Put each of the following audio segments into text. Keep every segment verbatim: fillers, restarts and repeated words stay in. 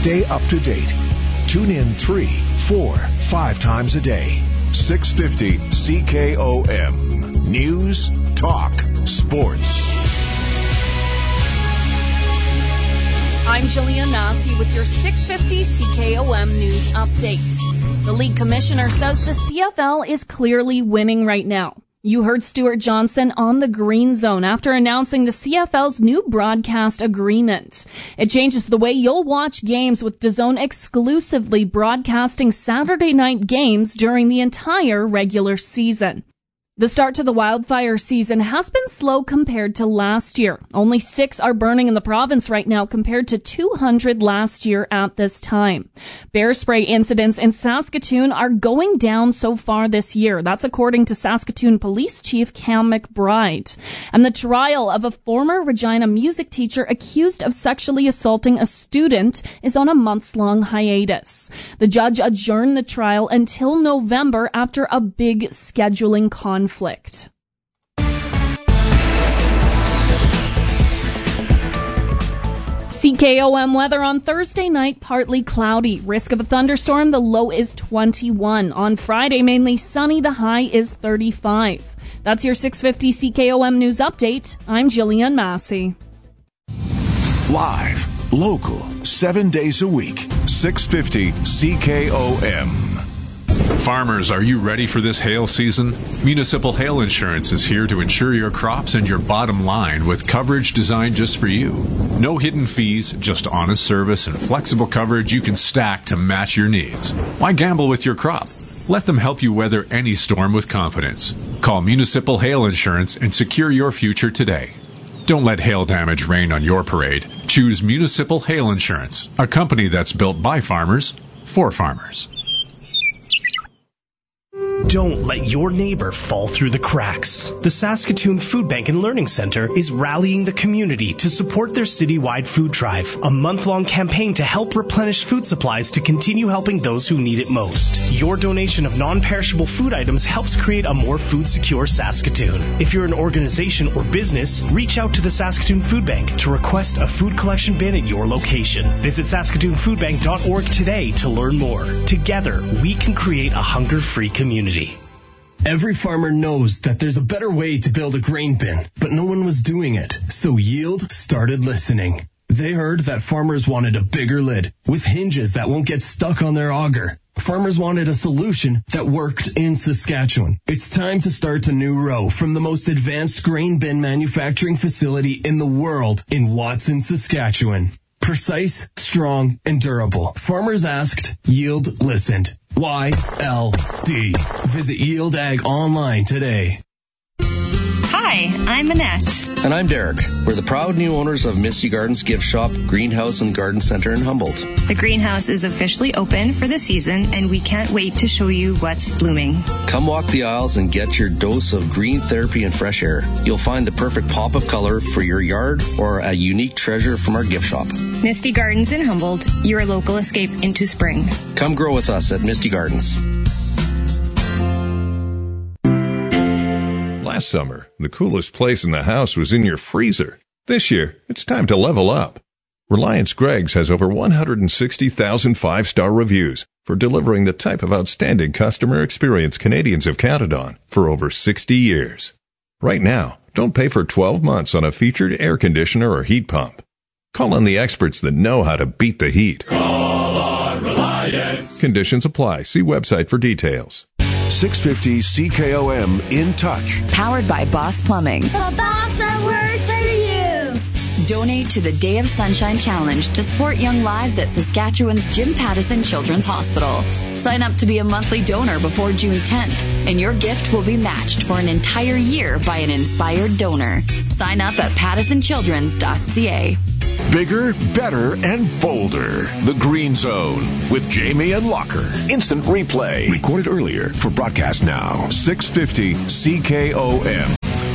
Stay up to date. Tune in three, four, five times a day. six fifty C K O M. News, talk, sports. I'm Jillian Massey with your six fifty C K O M News Update. The league commissioner says the C F L is clearly winning right now. You heard Stuart Johnson on the Green Zone after announcing the C F L's new broadcast agreement. It changes the way you'll watch games, with DAZN exclusively broadcasting Saturday night games during the entire regular season. The start to the wildfire season has been slow compared to last year. Only six are burning in the province right now compared to two hundred last year at this time. Bear spray incidents in Saskatoon are going down so far this year. That's according to Saskatoon Police Chief Cam McBride. And the trial of a former Regina music teacher accused of sexually assaulting a student is on a months-long hiatus. The judge adjourned the trial until November after a big scheduling conflict. Conflict. C K O M weather on Thursday night, partly cloudy. Risk of a thunderstorm, the low is twenty-one. On Friday, mainly sunny, the high is thirty-five. That's your six fifty C K O M News Update. I'm Jillian Massey. Live, local, seven days a week. six fifty C K O M. Farmers, are you ready for this hail season? Municipal Hail Insurance is here to insure your crops and your bottom line with coverage designed just for you. No hidden fees, just honest service and flexible coverage you can stack to match your needs. Why gamble with your crop? Let them help you weather any storm with confidence. Call Municipal Hail Insurance and secure your future today. Don't let hail damage rain on your parade. Choose Municipal Hail Insurance, a company that's built by farmers for farmers. Don't let your neighbor fall through the cracks. The Saskatoon Food Bank and Learning Center is rallying the community to support their citywide food drive, a month-long campaign to help replenish food supplies to continue helping those who need it most. Your donation of non-perishable food items helps create a more food-secure Saskatoon. If you're an organization or business, reach out to the Saskatoon Food Bank to request a food collection bin at your location. Visit saskatoon food bank dot org today to learn more. Together, we can create a hunger-free community. Every farmer knows that there's a better way to build a grain bin, but no one was doing it. So Yield started listening. They heard that farmers wanted a bigger lid with hinges that won't get stuck on their auger. Farmers wanted a solution that worked in Saskatchewan. It's time to start a new row from the most advanced grain bin manufacturing facility in the world in Watson, Saskatchewan. Precise, strong, and durable. Farmers asked, Yield listened. Y L D. Visit Yield Ag online today. Hi, I'm Annette. And I'm Derek. We're the proud new owners of Misty Gardens Gift Shop, Greenhouse and Garden Center in Humboldt. The greenhouse is officially open for the season, and we can't wait to show you what's blooming. Come walk the aisles and get your dose of green therapy and fresh air. You'll find the perfect pop of color for your yard or a unique treasure from our gift shop. Misty Gardens in Humboldt, your local escape into spring. Come grow with us at Misty Gardens. Last summer, the coolest place in the house was in your freezer. This year, it's time to level up. Reliance Greggs has over one hundred sixty thousand five-star reviews for delivering the type of outstanding customer experience Canadians have counted on for over sixty years. Right now, don't pay for twelve months on a featured air conditioner or heat pump. Call on the experts that know how to beat the heat. Call on Reliance. Conditions apply. See website for details. six fifty C K O M In Touch. Powered by Boss Plumbing. The boss that works for you. Donate to the Day of Sunshine Challenge to support young lives at Saskatchewan's Jim Pattison Children's Hospital. Sign up to be a monthly donor before June tenth, and your gift will be matched for an entire year by an inspired donor. Sign up at pattison childrens dot c a. Bigger, better, and bolder. The Green Zone with Jamie and Locker. Instant replay. Recorded earlier for broadcast now. six fifty C K O M.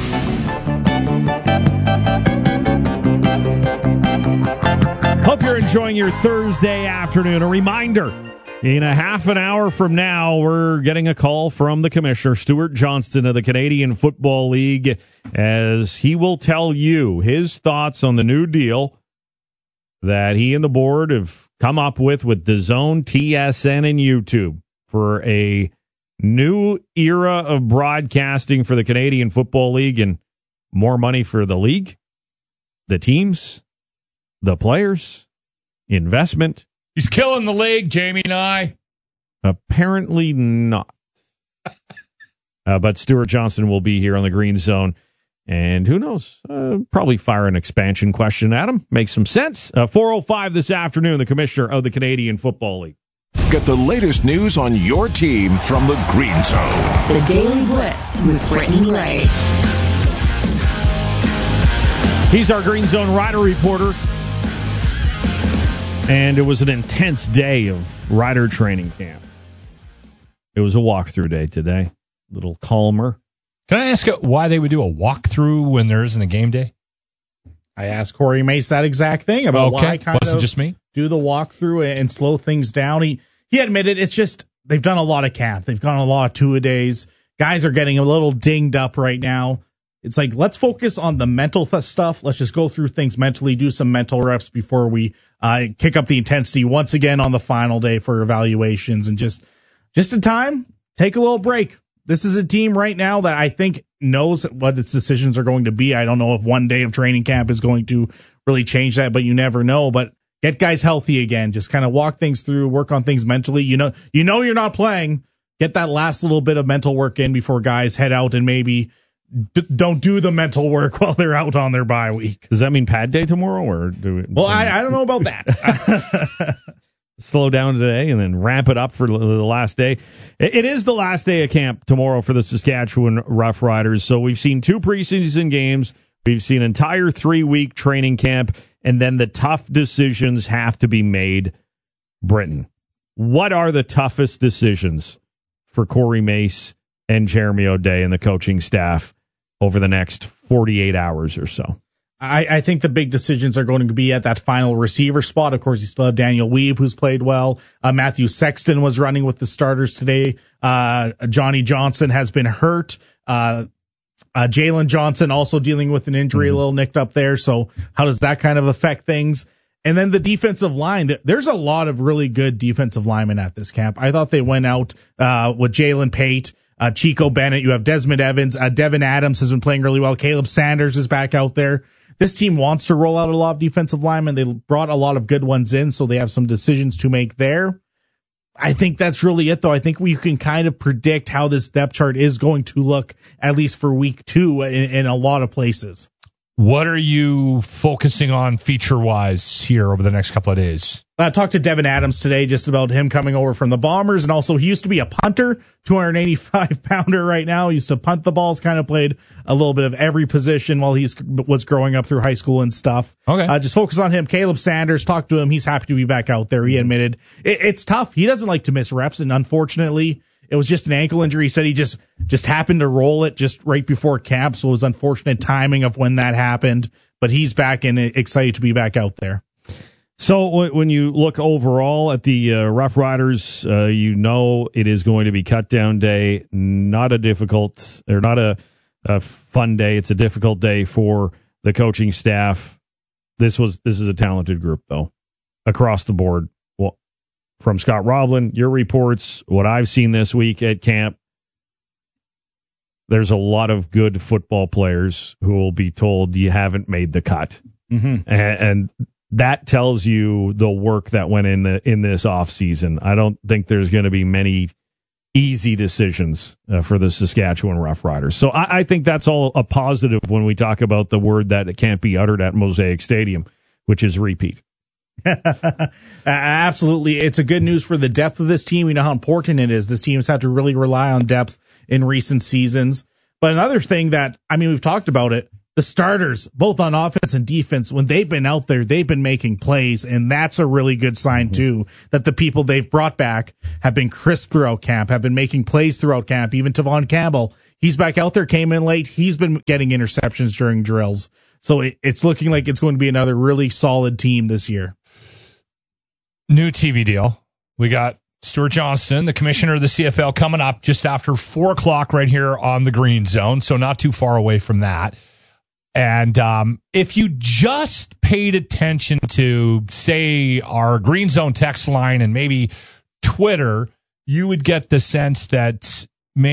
Hope you're enjoying your Thursday afternoon. A reminder, in a half an hour from now, we're getting a call from the commissioner, Stuart Johnston of the Canadian Football League, as he will tell you his thoughts on the new deal that he and the board have come up with with DAZN, T S N, and YouTube for a new era of broadcasting for the Canadian Football League and more money for the league, the teams, the players, investment. He's killing the league, Jamie and I. Apparently not. uh, but Stuart Johnston will be here on the Green Zone. And who knows? Uh, probably fire an expansion question at him. Makes some sense. Uh, four oh five this afternoon, the commissioner of the Canadian Football League. Get the latest news on your team from the Green Zone. The Daily Blitz with Brittany Gray. He's our Green Zone Rider reporter. And it was an intense day of rider training camp. It was a walkthrough day today. A little calmer. Can I ask why they would do a walkthrough when there isn't a game day? I asked Corey Mace that exact thing about okay. why kind Wasn't of just me. do the walkthrough and slow things down. He he admitted it's just they've done a lot of camp. They've gone a lot of two-a-days. Guys are getting a little dinged up right now. It's like, let's focus on the mental th- stuff. Let's just go through things mentally, do some mental reps before we uh, kick up the intensity once again on the final day for evaluations. And just just in time, take a little break. This is a team right now that I think knows what its decisions are going to be. I don't know if one day of training camp is going to really change that, but you never know. But get guys healthy again. Just kind of walk things through, work on things mentally. You know, you know you're not playing. Get that last little bit of mental work in before guys head out and maybe d- don't do the mental work while they're out on their bye week. Does that mean pad day tomorrow, or do we? Well, I, I don't know about that. Slow down today and then ramp it up for the last day. It is the last day of camp tomorrow for the Saskatchewan Roughriders. So we've seen two preseason games. We've seen entire three-week training camp, and then the tough decisions have to be made. Britain, what are the toughest decisions for Corey Mace and Jeremy O'Day and the coaching staff over the next forty-eight hours or so? I, I think the big decisions are going to be at that final receiver spot. Of course, you still have Daniel Weeb, who's played well. Uh, Matthew Sexton was running with the starters today. Uh, Johnny Johnson has been hurt. Uh, uh, Jalen Johnson also dealing with an injury, mm-hmm. a little nicked up there. So how does that kind of affect things? And then the defensive line. There's a lot of really good defensive linemen at this camp. I thought they went out uh, with Jalen Pate, uh, Chico Bennett. You have Desmond Evans. Uh, Devin Adams has been playing really well. Caleb Sanders is back out there. This team wants to roll out a lot of defensive linemen. They brought a lot of good ones in, so they have some decisions to make there. I think that's really it, though. I think we can kind of predict how this depth chart is going to look, at least for week two in, in a lot of places. What are you focusing on feature-wise here over the next couple of days? I talked to Devin Adams today just about him coming over from the Bombers, and also he used to be a punter, two eighty-five pounder right now. He used to punt the balls, kind of played a little bit of every position while he was growing up through high school and stuff. Okay. Uh, just focus on him. Caleb Sanders, talked to him. He's happy to be back out there. He admitted it, it's tough. He doesn't like to miss reps, and unfortunately, it was just an ankle injury. He said he just just happened to roll it just right before camp, so it was unfortunate timing of when that happened. But he's back and excited to be back out there. So when you look overall at the uh, Rough Riders, uh, you know it is going to be cut down day. Not a difficult or not a, a fun day. It's a difficult day for the coaching staff. This was this is a talented group though, across the board. Well, from Scott Roblin, your reports, what I've seen this week at camp, there's a lot of good football players who will be told you haven't made the cut, mm-hmm. and, and that tells you the work that went in the in this offseason. I don't think there's going to be many easy decisions uh, for the Saskatchewan Roughriders. So I, I think that's all a positive when we talk about the word that it can't be uttered at Mosaic Stadium, which is repeat. Absolutely. It's a good news for the depth of this team. We know how important it is. This team has had to really rely on depth in recent seasons. But another thing that, I mean, we've talked about it, the starters, both on offense and defense, when they've been out there, they've been making plays, and that's a really good sign, mm-hmm. too, that the people they've brought back have been crisp throughout camp, have been making plays throughout camp. Even Tavon Campbell, he's back out there, came in late. He's been getting interceptions during drills. So it, it's looking like it's going to be another really solid team this year. New T V deal. We got Stuart Johnston, the commissioner of the C F L, coming up just after four o'clock right here on the Green Zone, so not too far away from that. And um, if you just paid attention to, say, our Green Zone text line and maybe Twitter, you would get the sense that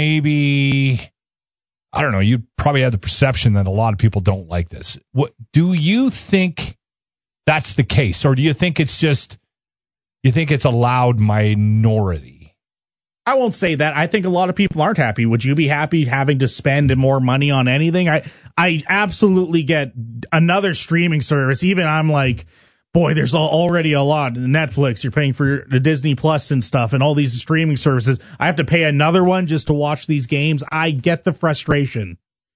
maybe, I don't know, you probably have the perception that a lot of people don't like this. What do you think that's the case? Or do you think it's just, you think it's a loud minority? I won't say that. I think a lot of people aren't happy. Would you be happy having to spend more money on anything? I I absolutely get another streaming service. Even I'm like, boy, there's already a lot. Netflix, you're paying for the Disney Plus and stuff and all these streaming services. I have to pay another one just to watch these games. I get the frustration.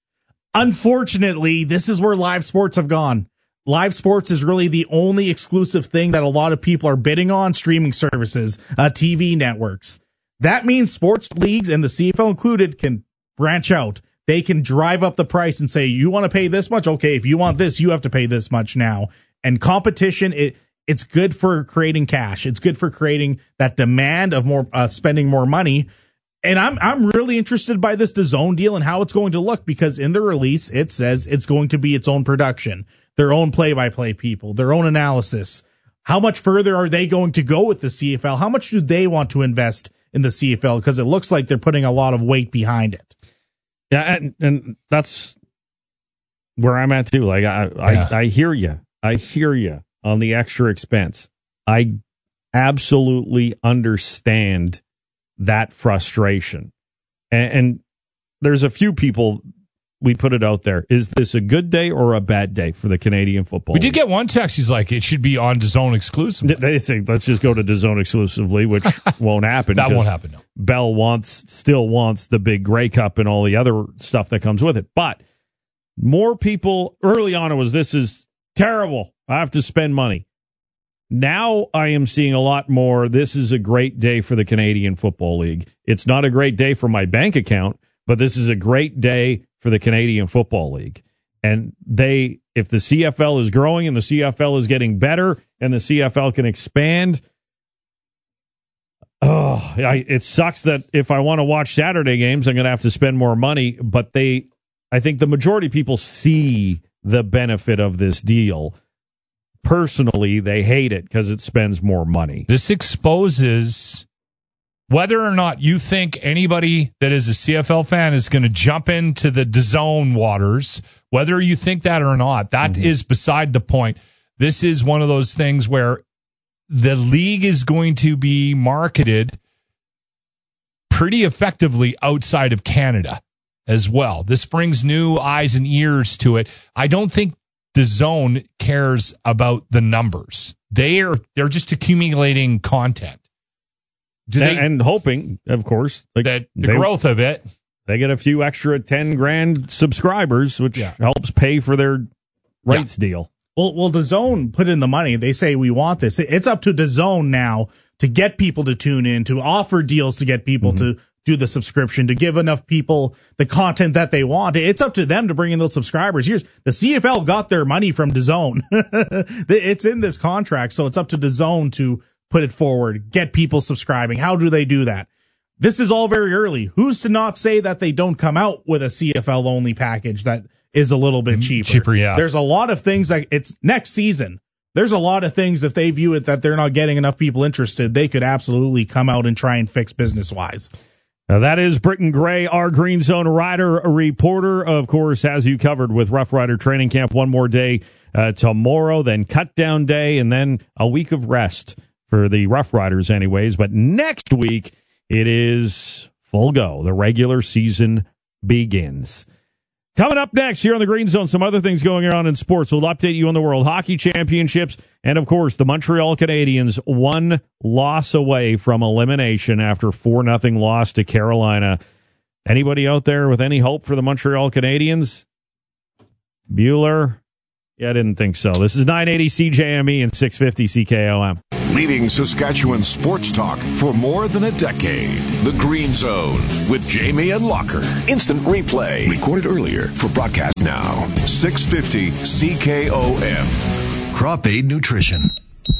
Unfortunately, this is where live sports have gone. Live sports is really the only exclusive thing that a lot of people are bidding on, streaming services, uh, T V networks. That means sports leagues, and the C F L included, can branch out. They can drive up the price and say, you want to pay this much? Okay, if you want this, you have to pay this much now. And competition, it it's good for creating cash. It's good for creating that demand of more uh, spending more money. And I'm I'm really interested by this DAZN deal and how it's going to look, because in the release it says it's going to be its own production, their own play-by-play people, their own analysis. How much further are they going to go with the C F L? How much do they want to invest in the C F L? Because it looks like they're putting a lot of weight behind it. Yeah, and, and that's where I'm at too. Like I, yeah. I, I hear you. I hear you on the extra expense. I absolutely understand that frustration. And, and there's a few people. We put it out there. Is this a good day or a bad day for the Canadian Football We League? did get one text. He's like, it should be on DAZN exclusively. They say, let's just go to DAZN exclusively, which won't happen. That won't happen, no. Bell wants, still wants the big Grey Cup and all the other stuff that comes with it. But more people, early on it was, this is terrible. I have to spend money. Now I am seeing a lot more, this is a great day for the Canadian Football League. It's not a great day for my bank account, but this is a great day for the Canadian Football League. And they, if the C F L is growing and the C F L is getting better and the C F L can expand, oh, I, it sucks that if I want to watch Saturday games, I'm going to have to spend more money. But they, I think the majority of people see the benefit of this deal. Personally, they hate it because it spends more money. This exposes whether or not you think anybody that is a C F L fan is going to jump into the DAZN waters, whether you think that or not, that mm-hmm. is beside the point. This is one of those things where the league is going to be marketed pretty effectively outside of Canada as well. This brings new eyes and ears to it. I don't think DAZN cares about the numbers. They are, they're just accumulating content. Do they, and, and hoping, of course, like that the they, growth of it. They get a few extra ten grand subscribers, which yeah. helps pay for their rights yeah. deal. Well, well, DAZN put in the money. They say we want this. It's up to DAZN now to get people to tune in, to offer deals to get people mm-hmm. to do the subscription, to give enough people the content that they want. It's up to them to bring in those subscribers. Here's the C F L got their money from DAZN. It's in this contract, so it's up to DAZN to put it forward, get people subscribing. How do they do that? This is all very early. Who's to not say that they don't come out with a C F L only package that is a little bit cheaper? Cheaper, yeah. There's a lot of things that it's next season. There's a lot of things, if they view it that they're not getting enough people interested, they could absolutely come out and try and fix business wise. Now that is Britton Gray, our Green Zone Rider reporter, of course, has you covered with Rough Rider training camp. One more day uh, tomorrow, then cut down day, and then a week of rest for the Rough Riders anyways. But next week, it is full go. The regular season begins. Coming up next here on the Green Zone, some other things going on in sports. We'll update you on the World Hockey Championships. And, of course, the Montreal Canadiens, one loss away from elimination after four nothing loss to Carolina. Anybody out there with any hope for the Montreal Canadiens? Bueller? Yeah, I didn't think so. This is nine eighty C J M E and six fifty C K O M. Leading Saskatchewan sports talk for more than a decade. The Green Zone with Jamie and Locker. Instant replay. Recorded earlier for broadcast now. six fifty C K O M. Crop Aid Nutrition.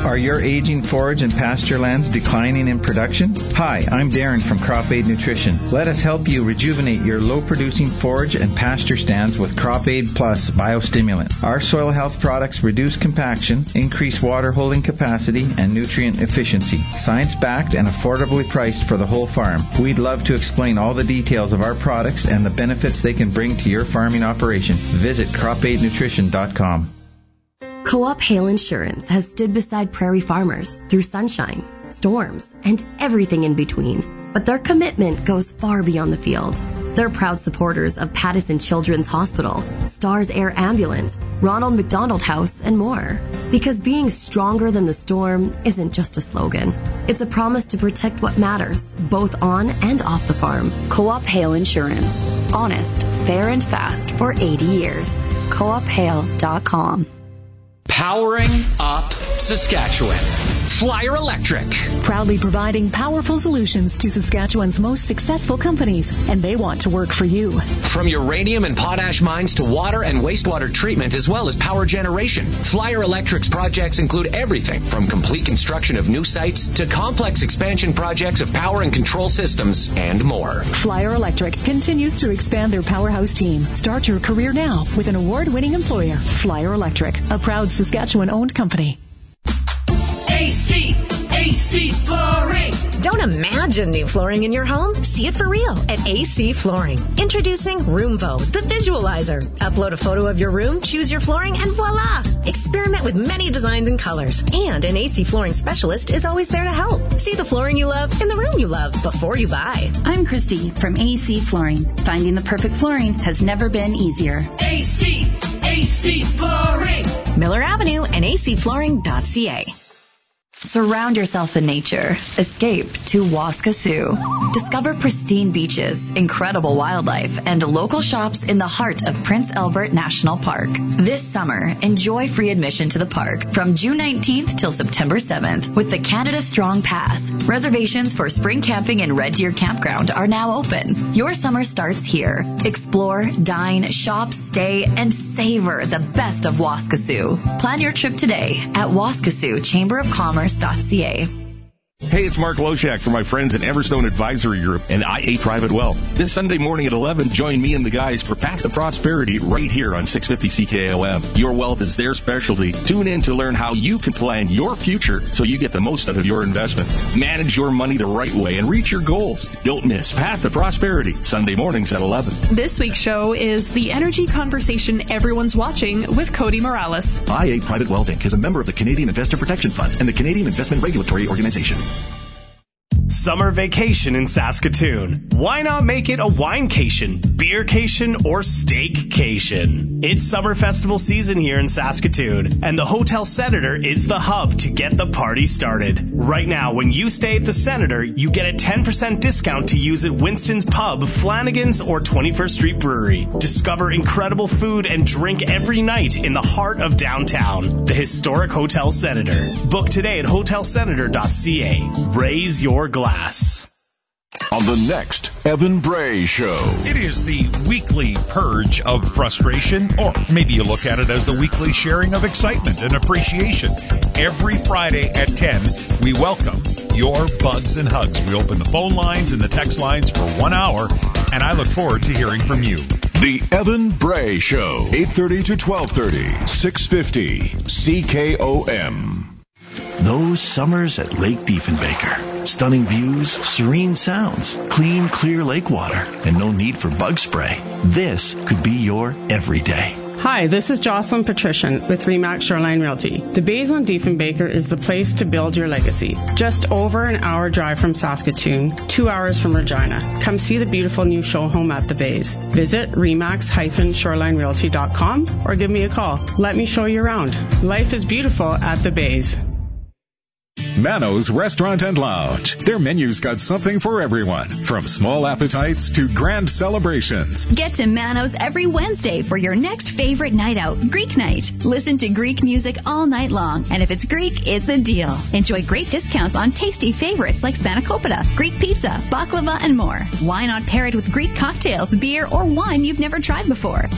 Are your aging forage and pasture lands declining in production? Hi, I'm Darren from Crop Aid Nutrition. Let us help you rejuvenate your low-producing forage and pasture stands with Crop Aid Plus Biostimulant. Our soil health products reduce compaction, increase water holding capacity, and nutrient efficiency. Science-backed and affordably priced for the whole farm. We'd love to explain all the details of our products and the benefits they can bring to your farming operation. Visit crop aid nutrition dot com. Co-op Hail Insurance has stood beside prairie farmers through sunshine, storms, and everything in between. But their commitment goes far beyond the field. They're proud supporters of Pattison Children's Hospital, Stars Air Ambulance, Ronald McDonald House, and more. Because being stronger than the storm isn't just a slogan. It's a promise to protect what matters, both on and off the farm. Co-op Hail Insurance. Honest, fair, and fast for eighty years. co op hail dot com. Powering up Saskatchewan. Flyer Electric. Proudly providing powerful solutions to Saskatchewan's most successful companies, and they want to work for you. From uranium and potash mines to water and wastewater treatment, as well as power generation, Flyer Electric's projects include everything from complete construction of new sites to complex expansion projects of power and control systems and more. Flyer Electric continues to expand their powerhouse team. Start your career now with an award-winning employer. Flyer Electric, a proud Saskatchewan-owned company. A C, A C Flooring. Don't imagine new flooring in your home. See it for real at A C Flooring. Introducing Roomvo, the visualizer. Upload a photo of your room, choose your flooring, and voila! Experiment with many designs and colors. And an A C Flooring specialist is always there to help. See the flooring you love in the room you love before you buy. I'm Christy from A C Flooring. Finding the perfect flooring has never been easier. A C, A C Flooring. Miller Avenue and A C flooring dot c a. Surround yourself in nature. Escape to Waskesiu. Discover pristine beaches, incredible wildlife, and local shops in the heart of Prince Albert National Park. This summer, enjoy free admission to the park from June nineteenth till September seventh with the Canada Strong Pass. Reservations for spring camping in Red Deer Campground are now open. Your summer starts here. Explore, dine, shop, stay, and savor the best of Waskesiu. Plan your trip today at Waskesiu Chamber of Commerce. .ca. Hey, it's Mark Loshak from my friends at Everstone Advisory Group and I A Private Wealth. This Sunday morning at eleven, join me and the guys for Path to Prosperity right here on six fifty C K O M. Your wealth is their specialty. Tune in to learn how you can plan your future so you get the most out of your investments. Manage your money the right way and reach your goals. Don't miss Path to Prosperity, Sunday mornings at eleven. This week's show is The Energy Conversation Everyone's Watching with Cody Morales. I A Private Wealth Incorporated is a member of the Canadian Investor Protection Fund and the Canadian Investment Regulatory Organization. Summer vacation in Saskatoon. Why not make it a winecation, beercation, or steakcation? It's summer festival season here in Saskatoon, and the Hotel Senator is the hub to get the party started. Right now, when you stay at the Senator, you get a ten percent discount to use at Winston's Pub, Flanagan's, or twenty-first Street Brewery. Discover incredible food and drink every night in the heart of downtown. The historic Hotel Senator. Book today at hotel senator dot c a. Raise your glass. On the next Evan Bray Show. It is the weekly purge of frustration, or maybe you look at it as the weekly sharing of excitement and appreciation. Every Friday at ten, we welcome your bugs and hugs. We open the phone lines and the text lines for one hour, and I look forward to hearing from you. The Evan Bray Show, eight thirty to twelve thirty, six fifty C K O M. Those summers at Lake Diefenbaker. Stunning views, serene sounds, clean, clear lake water, and no need for bug spray. This could be your everyday. Hi, this is Jocelyn Patrician with Remax Shoreline Realty. The Bays on Diefenbaker is the place to build your legacy. Just over an hour drive from Saskatoon, two hours from Regina. Come see the beautiful new show home at the Bays. Visit remax dash shoreline realty dot com or give me a call. Let me show you around. Life is beautiful at the Bays. Mano's Restaurant and Lounge. Their menu's got something for everyone, from small appetites to grand celebrations. Get to Mano's every Wednesday for your next favorite night out, Greek night. Listen to Greek music all night long, and if it's Greek, it's a deal. Enjoy great discounts on tasty favorites like spanakopita, Greek pizza, baklava, and more. Why not pair it with Greek cocktails, beer, or wine you've never tried before? Bring your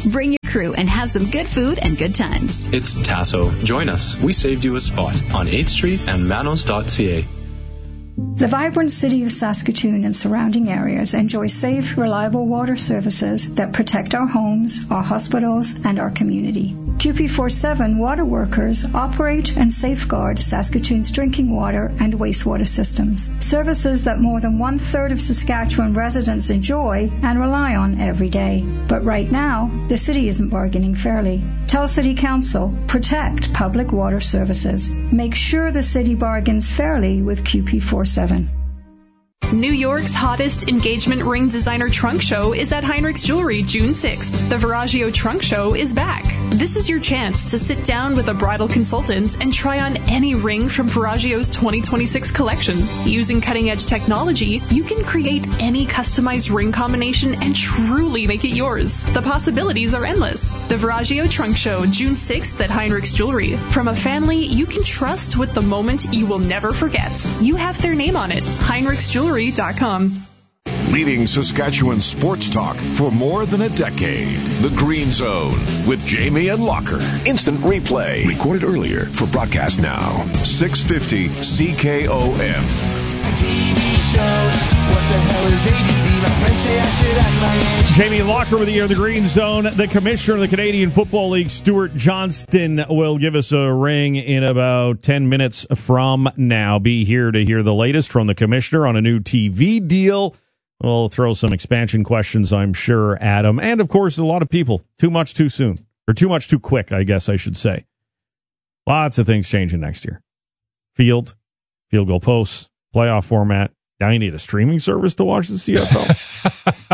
crew and have some good food and good times. It's Tasso. Join us. We saved you a spot on eighth street and manos dot c a. The vibrant city of Saskatoon and surrounding areas enjoys safe, reliable water services that protect our homes, our hospitals, and our community. Q P forty-seven water workers operate and safeguard Saskatoon's drinking water and wastewater systems, services that more than one-third of Saskatchewan residents enjoy and rely on every day. But right now, the city isn't bargaining fairly. Tell City Council, protect public water services. Make sure the city bargains fairly with Q P forty-seven. New York's hottest engagement ring designer trunk show is at Heinrich's Jewelry June sixth. The Veragio Trunk Show is back. This is your chance to sit down with a bridal consultant and try on any ring from Veragio's twenty twenty-six collection. Using cutting-edge technology, you can create any customized ring combination and truly make it yours. The possibilities are endless. The Veragio Trunk Show June sixth at Heinrich's Jewelry. From a family you can trust with the moment you will never forget. You have their name on it. Heinrich's Jewelry. Leading Saskatchewan sports talk for more than a decade. The Green Zone with Jamie and Locker. Instant replay. Recorded earlier for broadcast now. six fifty C K O M. T V shows. What the hell is A D D? My friends say I should act my age. Jamie Locker with you, the Green Zone. The commissioner of the Canadian Football League, Stuart Johnston, will give us a ring in about ten minutes from now. Be here to hear the latest from the commissioner on a new T V deal. We'll throw some expansion questions, I'm sure, at him. And, of course, a lot of people. Too much too soon. Or too much too quick, I guess I should say. Lots of things changing next year. Field, field goal posts, playoff format. Now you need a streaming service to watch the C F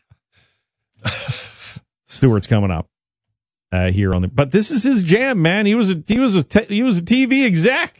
L. Stewart's coming up uh, here on the. But this is his jam, man. He was a he was a te, he was a T V exec.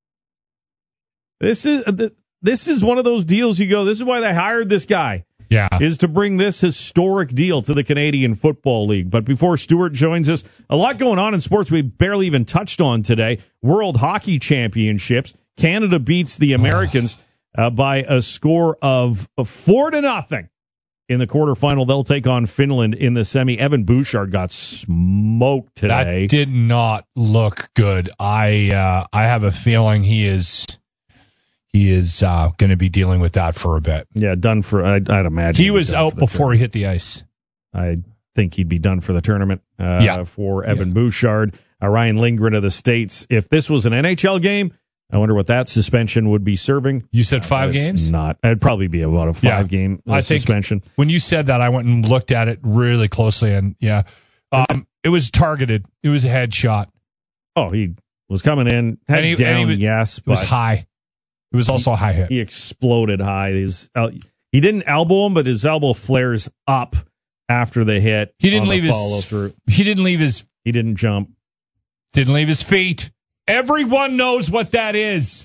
This is uh, this is one of those deals you go. This is why they hired this guy. Yeah, is to bring this historic deal to the Canadian Football League. But before Stuart joins us, a lot going on in sports we barely even touched on today. World Hockey Championships. Canada beats the Americans. Oh. Uh, by a score of four to nothing in the quarterfinal. They'll take on Finland in the semi. Evan Bouchard got smoked today. That did not look good. I uh, I have a feeling he is he is uh, going to be dealing with that for a bit. Yeah, done for. I'd, I'd imagine he was out before he hit the ice. I think he'd be done for the tournament. Uh, yeah. For Evan yeah. Bouchard, uh, Ryan Lindgren of the States. If this was an N H L game, I wonder what that suspension would be serving. You said five uh, games? Not. It'd probably be about a five-game yeah. uh, I think suspension. When you said that, I went and looked at it really closely, and yeah, um, it was targeted. It was a headshot. Oh, he was coming in, head he, down, he was, yes. It was high. It was also he, a high hit. He exploded high. His, he didn't elbow him, but his elbow flares up after the hit. He didn't leave his follow through. He didn't leave his. He didn't jump. Didn't leave his feet. Everyone knows what that is.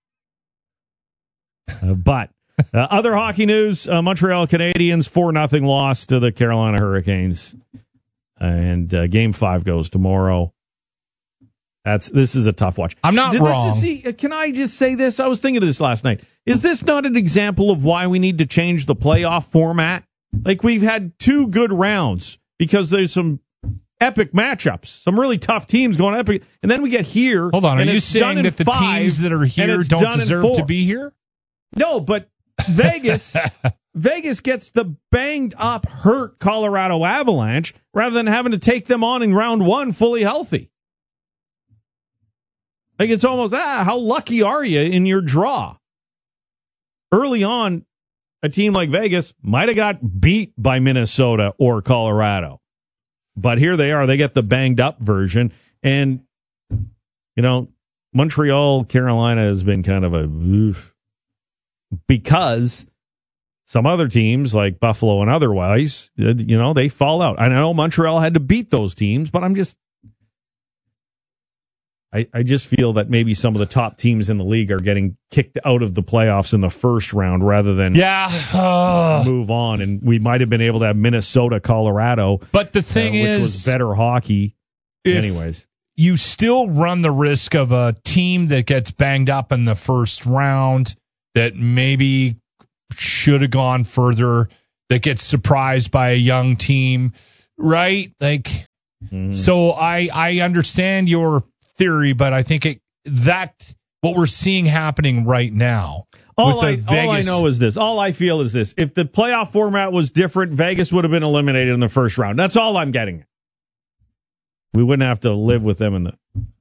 Uh, but uh, other hockey news, uh, Montreal Canadiens four nothing loss to the Carolina Hurricanes. And uh, game five goes tomorrow. That's This is a tough watch. I'm not Did wrong. This, see, can I just say this? I was thinking of this last night. Is this not an example of why we need to change the playoff format? Like, we've had two good rounds because there's some epic matchups, some really tough teams going epic. And then we get here. Hold on. Are you saying that the five, teams that are here don't deserve to be here? No, but Vegas Vegas gets the banged up, hurt Colorado Avalanche rather than having to take them on in round one fully healthy. Like, it's almost, ah, how lucky are you in your draw? Early on, a team like Vegas might have got beat by Minnesota or Colorado. But here they are. They get the banged up version. And, you know, Montreal, Carolina has been kind of a oof. Because some other teams like Buffalo and otherwise, you know, they fall out. I know Montreal had to beat those teams, but I'm just, I, I just feel that maybe some of the top teams in the league are getting kicked out of the playoffs in the first round rather than yeah. uh, move on. And we might have been able to have Minnesota, Colorado. But the thing uh, which is, was better hockey. Anyways, you still run the risk of a team that gets banged up in the first round that maybe should have gone further, that gets surprised by a young team, right? Like, Mm. So I I understand your theory, but I think it that what we're seeing happening right now. All I, Vegas, all I know is this. All I feel is this. If the playoff format was different, Vegas would have been eliminated in the first round. That's all I'm getting. We wouldn't have to live with them in the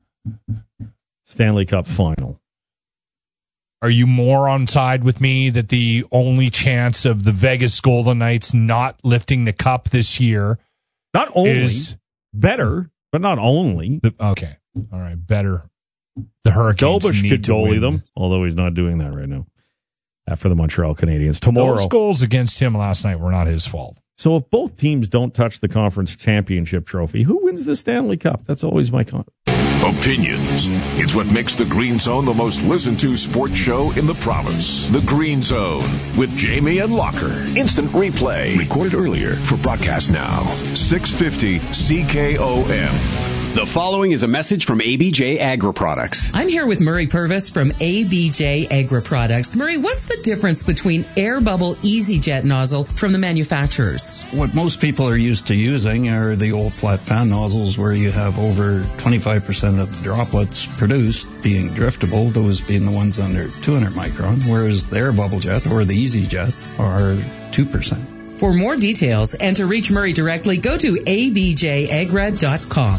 Stanley Cup final. Are you more on side with me that the only chance of the Vegas Golden Knights not lifting the cup this year not only is better, but not only. The, okay. All right. Better. The Hurricanes Dobush need could to goalie win. them, although he's not doing that right now. After the Montreal Canadiens. Tomorrow. Those goals against him last night were not his fault. So if both teams don't touch the conference championship trophy, who wins the Stanley Cup? That's always my con. Opinions. It's what makes the Green Zone the most listened to sports show in the province. The Green Zone with Jamie and Locker. Instant replay. Recorded earlier for broadcast now. six fifty C K O M. The following is a message from A B J Agri Products. I'm here with Murray Purvis from A B J Agri Products. Murray, what's the difference between Air Bubble EasyJet nozzle from the manufacturers? What most people are used to using are the old flat fan nozzles where you have over twenty-five percent of the droplets produced being driftable, those being the ones under two hundred micron, whereas the Air Bubble Jet or the EasyJet are two percent. For more details and to reach Murray directly, go to a b j agra dot com.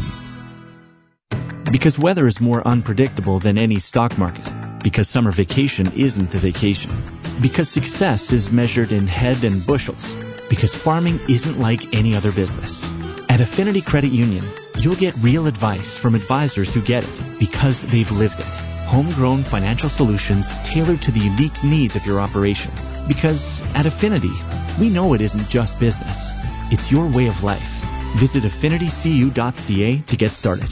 Because weather is more unpredictable than any stock market. Because summer vacation isn't a vacation. Because success is measured in head and bushels. Because farming isn't like any other business. At Affinity Credit Union, you'll get real advice from advisors who get it because they've lived it. Homegrown financial solutions tailored to the unique needs of your operation. Because at Affinity, we know it isn't just business. It's your way of life. Visit affinity c u dot c a to get started.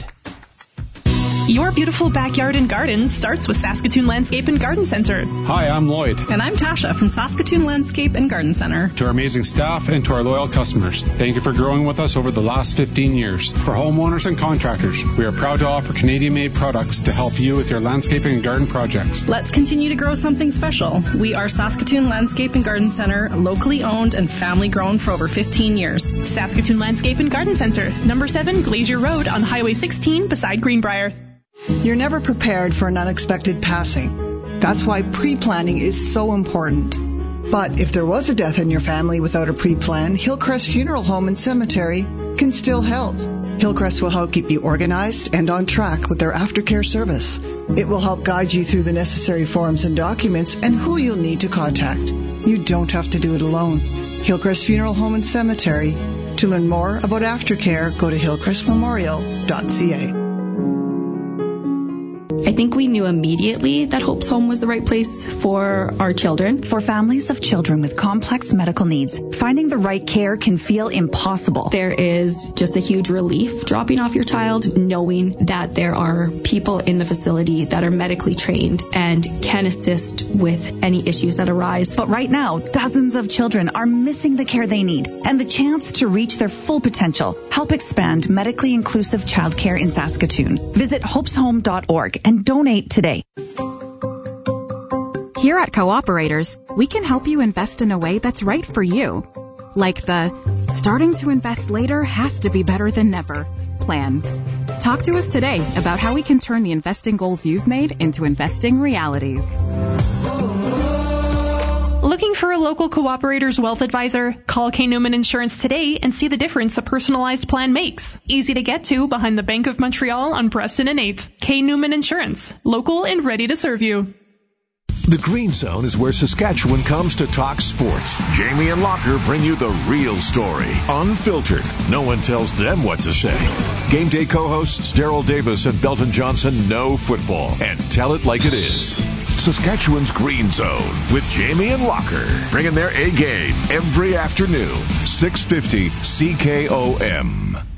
Your beautiful backyard and garden starts with Saskatoon Landscape and Garden Center. Hi, I'm Lloyd. And I'm Tasha from Saskatoon Landscape and Garden Center. To our amazing staff and to our loyal customers, thank you for growing with us over the last fifteen years. For homeowners and contractors, we are proud to offer Canadian-made products to help you with your landscaping and garden projects. Let's continue to grow something special. We are Saskatoon Landscape and Garden Center, locally owned and family grown for over fifteen years. Saskatoon Landscape and Garden Center, number seven Glacier Road on Highway sixteen beside Greenbrier. You're never prepared for an unexpected passing. That's why pre-planning is so important. But if there was a death in your family without a pre-plan, Hillcrest Funeral Home and Cemetery can still help. Hillcrest will help keep you organized and on track with their aftercare service. It will help guide you through the necessary forms and documents and who you'll need to contact. You don't have to do it alone. Hillcrest Funeral Home and Cemetery. To learn more about aftercare, go to hillcrest memorial dot c a. I think we knew immediately that Hope's Home was the right place for our children. For families of children with complex medical needs, finding the right care can feel impossible. There is just a huge relief dropping off your child, knowing that there are people in the facility that are medically trained and can assist with any issues that arise. But right now, dozens of children are missing the care they need and the chance to reach their full potential. Help expand medically inclusive childcare in Saskatoon. Visit hopes home dot org and donate today. Here at Cooperators, we can help you invest in a way that's right for you. Like the starting to invest later has to be better than never plan. Talk to us today about how we can turn the investing goals you've made into investing realities. Looking for a local Cooperator's wealth advisor? Call K. Newman Insurance today and see the difference a personalized plan makes. Easy to get to behind the Bank of Montreal on Preston and eighth. K. Newman Insurance. Local and ready to serve you. The Green Zone is where Saskatchewan comes to talk sports. Jamie and Locker bring you the real story, unfiltered. No one tells them what to say. Game day co-hosts Daryl Davis and Belton Johnson know football and tell it like it is. Saskatchewan's Green Zone with Jamie and Locker, bringing their A game every afternoon. six fifty C K O M.